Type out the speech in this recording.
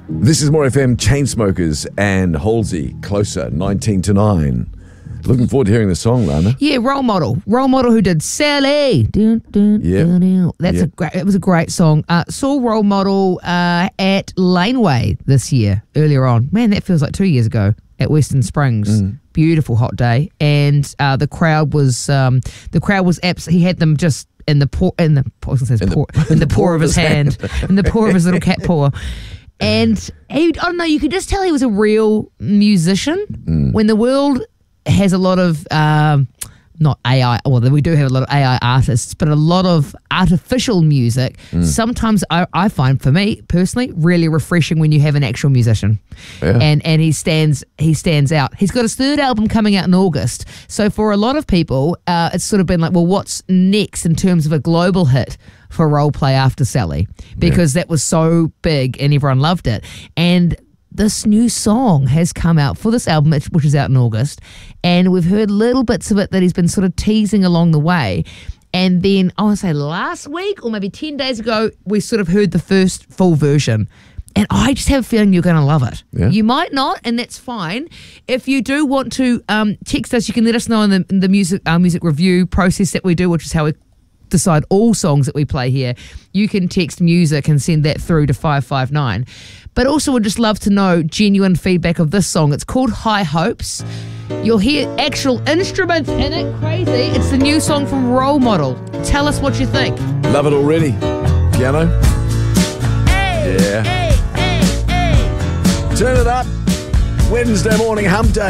This is More FM, Chainsmokers and Halsey, Closer, 19 to 9. Looking forward to hearing the song, Lana. Yeah, Role Model who did Sally. It was a great song. Saw Role Model at Laneway this year, earlier on. Man, that feels like 2 years ago at Western Springs. Beautiful hot day, and the crowd was he had them just in the paw of his hand, in the paw of his little cat paw. And he, I don't know, you could just tell he was a real musician. When the world has a lot of not AI, well, we do have a lot of AI artists, but a lot of artificial music. Sometimes I find, for me personally, really refreshing when you have an actual musician. And he stands out. He's got his third album coming out in August. So for a lot of people, it's sort of been like, well, what's next in terms of a global hit for Role Play after Sally? Because that was so big and everyone loved it. And this new song has come out for this album, which is out in August, and we've heard little bits of it that he's been sort of teasing along the way. And then, I want to say last week or maybe 10 days ago, we sort of heard the first full version. And I just have a feeling you're going to love it. You might not, and that's fine. If you do want to text us, you can let us know in the music review process that we do, which is how we decide all songs that we play here. You can text music and send that through to 559. But also would just love to know genuine feedback of this song. It's called High Hopes. You'll hear actual instruments in it. Crazy. It's the new song from Role Model. Tell us what you think. Love it already. Piano. Hey, yeah. Hey. Turn it up. Wednesday morning hump day.